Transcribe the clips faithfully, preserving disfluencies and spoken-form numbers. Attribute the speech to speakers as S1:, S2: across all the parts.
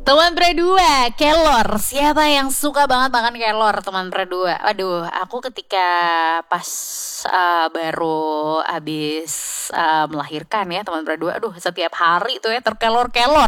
S1: Teman berdua, kelor. Siapa yang suka banget makan kelor, teman berdua? Aduh, aku ketika pas uh, baru habis uh, melahirkan ya, teman berdua. Aduh, setiap hari tuh ya terkelor-kelor.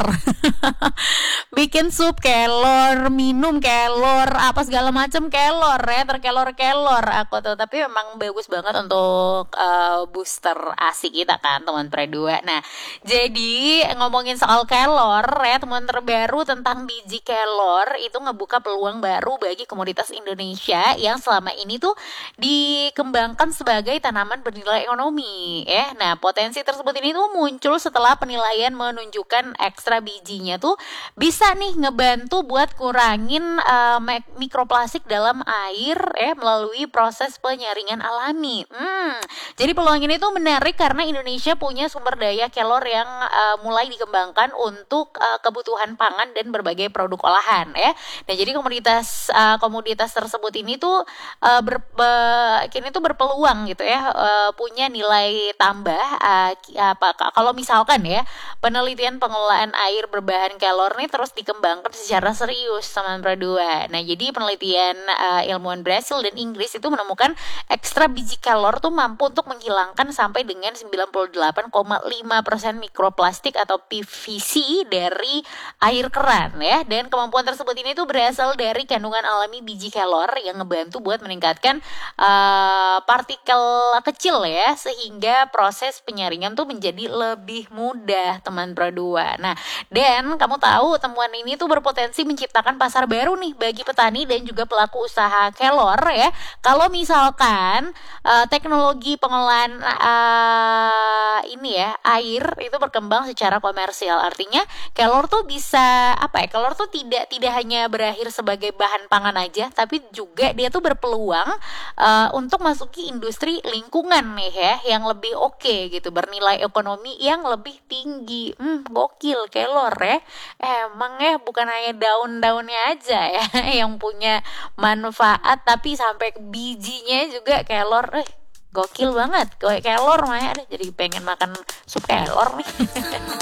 S1: Bikin sup kelor, minum kelor, apa segala macam kelor ya, terkelor-kelor aku tuh. Tapi memang bagus banget untuk uh, booster A S I kita kan, teman berdua. Nah, jadi ngomongin soal kelor ya, teman terbaru tentang biji kelor itu ngebuka peluang baru bagi komoditas Indonesia yang selama ini tuh dikembangkan sebagai tanaman bernilai ekonomi ya. Nah, potensi tersebut ini tuh muncul setelah penilaian menunjukkan ekstra bijinya tuh bisa nih ngebantu buat kurangin uh, mikroplastik dalam air ya melalui proses penyaringan alami. Hmm, jadi peluang ini tuh menarik karena Indonesia punya sumber daya kelor yang uh, mulai dikembangkan untuk uh, kebutuhan pangan dan berbagai produk olahan ya. Nah, jadi komoditas uh, komoditas tersebut ini tuh uh, ber, be, kini tuh berpeluang gitu ya, uh, punya nilai tambah uh, apa kalau misalkan ya penelitian pengelolaan air berbahan kelor nih terus dikembangkan secara serius sama berdua. Nah, jadi penelitian uh, ilmuwan Brasil dan Inggris itu menemukan ekstra biji kelor tuh mampu untuk menghilangkan sampai dengan sembilan puluh delapan koma lima persen mikroplastik atau P V C dari air keran ya. Dan kemampuan tersebut ini tuh berasal dari kandungan alami biji kelor yang ngebantu buat meningkatkan uh, partikel kecil ya, sehingga proses penyaringan tuh menjadi lebih mudah, teman berdua. Nah, dan kamu tahu temuan ini tuh berpotensi menciptakan pasar baru nih bagi petani dan juga pelaku usaha kelor ya. Kalau misalkan uh, teknologi pengolahan uh, ini ya air itu berkembang secara komersial, artinya kelor tuh bisa apa ya? Kelor tuh tidak tidak hanya berakhir sebagai bahan pangan aja, tapi juga dia tuh berpeluang uh, untuk masuki industri lingkungan nih ya, yang lebih oke okay, gitu, bernilai ekonomi yang lebih tinggi. Hmm, gokil kelor ya. Emang ya bukan hanya daun-daunnya aja ya yang punya manfaat, tapi sampai bijinya juga kelor. Eh, gokil banget. Kayak kelor mah ya, jadi pengen makan sup kelor nih.